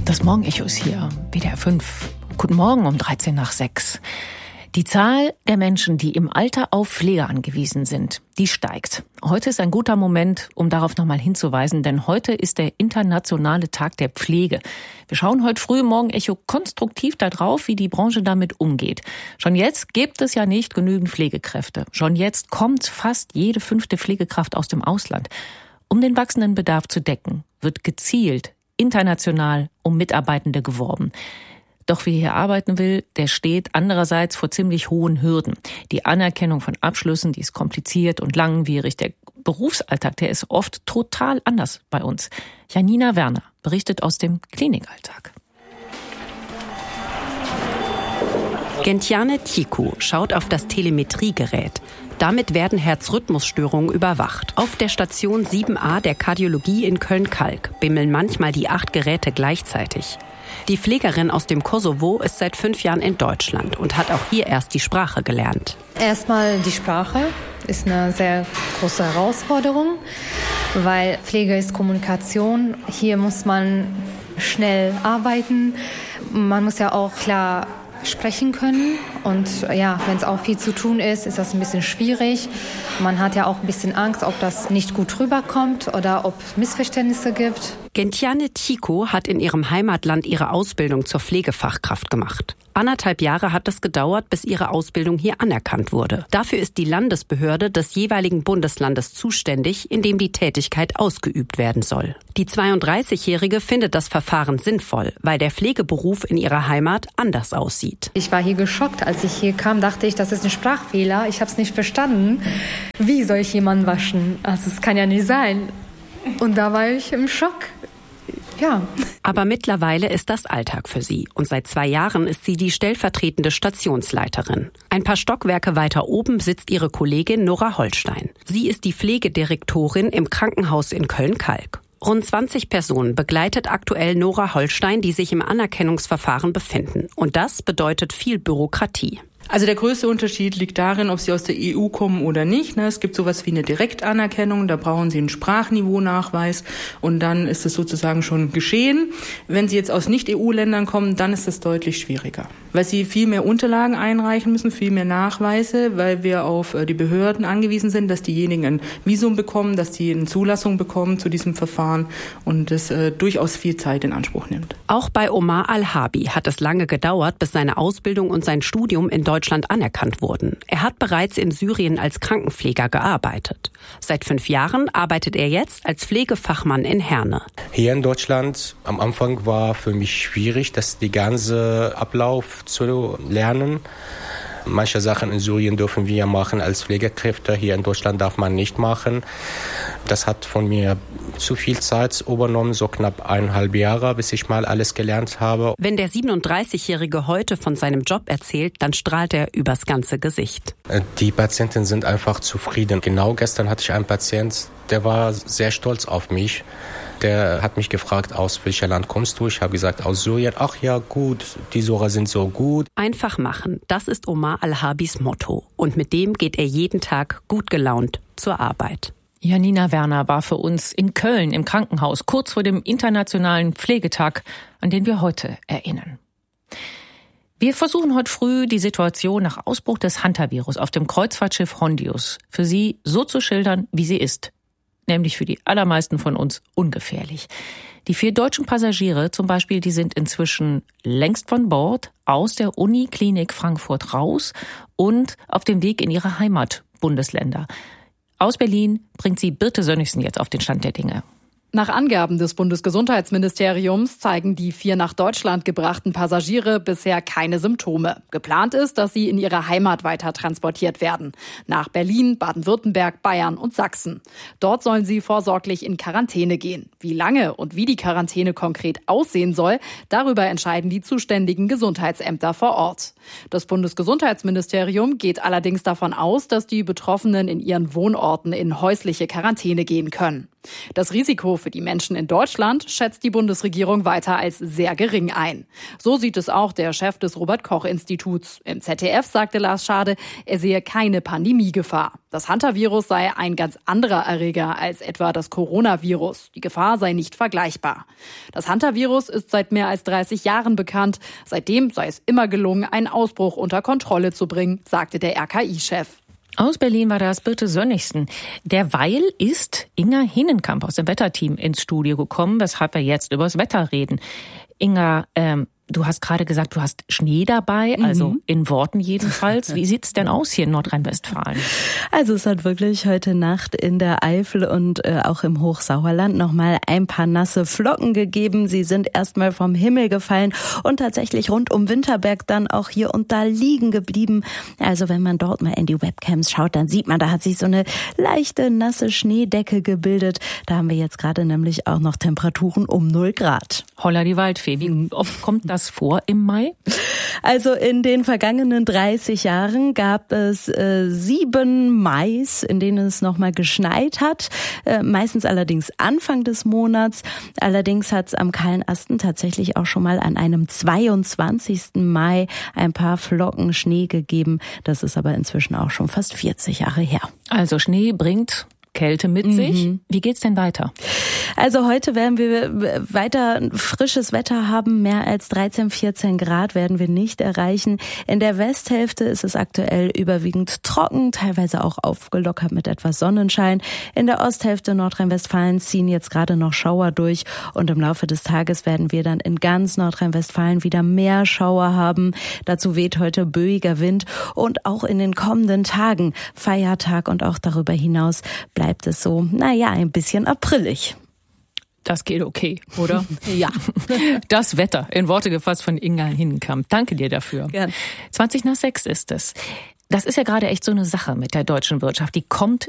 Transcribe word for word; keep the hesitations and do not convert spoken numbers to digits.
Das Morgenecho ist hier, W D R fünf. Guten Morgen um dreizehn nach sechs. Die Zahl der Menschen, die im Alter auf Pflege angewiesen sind, die steigt. Heute ist ein guter Moment, um darauf nochmal hinzuweisen, denn heute ist der internationale Tag der Pflege. Wir schauen heute früh im Morgenecho konstruktiv darauf, wie die Branche damit umgeht. Schon jetzt gibt es ja nicht genügend Pflegekräfte. Schon jetzt kommt fast jede fünfte Pflegekraft aus dem Ausland. Um den wachsenden Bedarf zu decken, wird gezielt international um Mitarbeitende geworben. Doch wer hier arbeiten will, der steht andererseits vor ziemlich hohen Hürden. Die Anerkennung von Abschlüssen, die ist kompliziert und langwierig. Der Berufsalltag, der ist oft total anders bei uns. Janina Werner berichtet aus dem Klinikalltag. Gentiane Tiku schaut auf das Telemetriegerät. Damit werden Herzrhythmusstörungen überwacht. Auf der Station sieben a der Kardiologie in Köln-Kalk bimmeln manchmal die acht Geräte gleichzeitig. Die Pflegerin aus dem Kosovo ist seit fünf Jahren in Deutschland und hat auch hier erst die Sprache gelernt. Erstmal die Sprache ist eine sehr große Herausforderung, weil Pflege ist Kommunikation. Hier muss man schnell arbeiten. Man muss ja auch klar sprechen können. Und ja, wenn es auch viel zu tun ist, ist das ein bisschen schwierig. Man hat ja auch ein bisschen Angst, ob das nicht gut rüberkommt oder ob es Missverständnisse gibt. Gentiane Tiku hat in ihrem Heimatland ihre Ausbildung zur Pflegefachkraft gemacht. Anderthalb Jahre hat es gedauert, bis ihre Ausbildung hier anerkannt wurde. Dafür ist die Landesbehörde des jeweiligen Bundeslandes zuständig, in dem die Tätigkeit ausgeübt werden soll. Die zweiunddreißigjährige findet das Verfahren sinnvoll, weil der Pflegeberuf in ihrer Heimat anders aussieht. Ich war hier geschockt. Als ich hier kam, dachte ich, das ist ein Sprachfehler. Ich habe es nicht verstanden. Wie soll ich jemanden waschen? Also es kann ja nicht sein. Und da war ich im Schock. Ja. Aber mittlerweile ist das Alltag für sie. Und seit zwei Jahren ist sie die stellvertretende Stationsleiterin. Ein paar Stockwerke weiter oben sitzt ihre Kollegin Nora Holstein. Sie ist die Pflegedirektorin im Krankenhaus in Köln-Kalk. Rund zwanzig Personen begleitet aktuell Nora Holstein, die sich im Anerkennungsverfahren befinden. Und das bedeutet viel Bürokratie. Also der größte Unterschied liegt darin, ob Sie aus der E U kommen oder nicht. Es gibt sowas wie eine Direktanerkennung, da brauchen Sie einen Sprachniveau-Nachweis und dann ist es sozusagen schon geschehen. Wenn Sie jetzt aus Nicht-E U-Ländern kommen, dann ist es deutlich schwieriger, weil Sie viel mehr Unterlagen einreichen müssen, viel mehr Nachweise, weil wir auf die Behörden angewiesen sind, dass diejenigen ein Visum bekommen, dass die eine Zulassung bekommen zu diesem Verfahren und das äh, durchaus viel Zeit in Anspruch nimmt. Auch bei Omar Al-Habi hat es lange gedauert, bis seine Ausbildung und sein Studium in Deutschland Deutschland anerkannt wurden. Er hat bereits in Syrien als Krankenpfleger gearbeitet. Seit fünf Jahren arbeitet er jetzt als Pflegefachmann in Herne. Hier in Deutschland am Anfang war für mich schwierig, das die ganze Ablauf zu lernen. Manche Sachen in Syrien dürfen wir machen als Pflegekräfte, hier in Deutschland darf man nicht machen. Das hat von mir zu viel Zeit übernommen, so knapp eineinhalb Jahre, bis ich mal alles gelernt habe. Wenn der siebenunddreißigjährige heute von seinem Job erzählt, dann strahlt er übers ganze Gesicht. Die Patienten sind einfach zufrieden. Genau gestern hatte ich einen Patienten, der war sehr stolz auf mich. Der hat mich gefragt, aus welchem Land kommst du? Ich habe gesagt, aus Syrien. Ach ja, gut, die Syrer sind so gut. Einfach machen, das ist Omar Al-Habis Motto. Und mit dem geht er jeden Tag gut gelaunt zur Arbeit. Janina Werner war für uns in Köln im Krankenhaus, kurz vor dem Internationalen Pflegetag, an den wir heute erinnern. Wir versuchen heute früh die Situation nach Ausbruch des Hantavirus auf dem Kreuzfahrtschiff Hondius für Sie so zu schildern, wie sie ist. Nämlich für die allermeisten von uns ungefährlich. Die vier deutschen Passagiere zum Beispiel, die sind inzwischen längst von Bord, aus der Uniklinik Frankfurt raus und auf dem Weg in ihre Heimatbundesländer. Aus Berlin bringt sie Birte Sönnigsen jetzt auf den Stand der Dinge. Nach Angaben des Bundesgesundheitsministeriums zeigen die vier nach Deutschland gebrachten Passagiere bisher keine Symptome. Geplant ist, dass sie in ihre Heimat weiter transportiert werden. Nach Berlin, Baden-Württemberg, Bayern und Sachsen. Dort sollen sie vorsorglich in Quarantäne gehen. Wie lange und wie die Quarantäne konkret aussehen soll, darüber entscheiden die zuständigen Gesundheitsämter vor Ort. Das Bundesgesundheitsministerium geht allerdings davon aus, dass die Betroffenen in ihren Wohnorten in häusliche Quarantäne gehen können. Das Risiko für die Menschen in Deutschland schätzt die Bundesregierung weiter als sehr gering ein. So sieht es auch der Chef des Robert-Koch-Instituts. Im Z D F sagte Lars Schade, er sehe keine Pandemiegefahr. Das Hantavirus sei ein ganz anderer Erreger als etwa das Coronavirus. Die Gefahr sei nicht vergleichbar. Das Hantavirus ist seit mehr als dreißig Jahren bekannt. Seitdem sei es immer gelungen, einen Ausbruch unter Kontrolle zu bringen, sagte der R K I-Chef. Aus Berlin war das Birte Sönnigsen. Derweil ist Inga Hinnenkamp aus dem Wetterteam ins Studio gekommen, weshalb wir jetzt über das Wetter reden. Inga, ähm, du hast gerade gesagt, du hast Schnee dabei, also mhm. in Worten jedenfalls. Wie sieht's denn aus hier in Nordrhein-Westfalen? Also es hat wirklich heute Nacht in der Eifel und äh, auch im Hochsauerland nochmal ein paar nasse Flocken gegeben. Sie sind erstmal vom Himmel gefallen und tatsächlich rund um Winterberg dann auch hier und da liegen geblieben. Also wenn man dort mal in die Webcams schaut, dann sieht man, da hat sich so eine leichte nasse Schneedecke gebildet. Da haben wir jetzt gerade nämlich auch noch Temperaturen um null Grad. Holla die Waldfee, wie oft kommt das vor im Mai? Also in den vergangenen dreißig Jahren gab es äh, sieben Mais, in denen es nochmal geschneit hat. Äh, meistens allerdings Anfang des Monats. Allerdings hat es am kahlen Asten tatsächlich auch schon mal an einem zweiundzwanzigsten Mai ein paar Flocken Schnee gegeben. Das ist aber inzwischen auch schon fast vierzig Jahre her. Also Schnee bringt Kälte mit mhm. sich. Wie geht's denn weiter? Also heute werden wir weiter frisches Wetter haben. Mehr als dreizehn, vierzehn Grad werden wir nicht erreichen. In der Westhälfte ist es aktuell überwiegend trocken, teilweise auch aufgelockert mit etwas Sonnenschein. In der Osthälfte Nordrhein-Westfalens ziehen jetzt gerade noch Schauer durch. Und im Laufe des Tages werden wir dann in ganz Nordrhein-Westfalen wieder mehr Schauer haben. Dazu weht heute böiger Wind. Und auch in den kommenden Tagen, Feiertag und auch darüber hinaus, bleibt es so, naja, ein bisschen aprillig. Das geht okay, oder? Ja. Das Wetter, in Worte gefasst von Inga Hinnenkamp. Danke dir dafür. Gern. zwanzig nach sechs ist es. Das ist ja gerade echt so eine Sache mit der deutschen Wirtschaft. Die kommt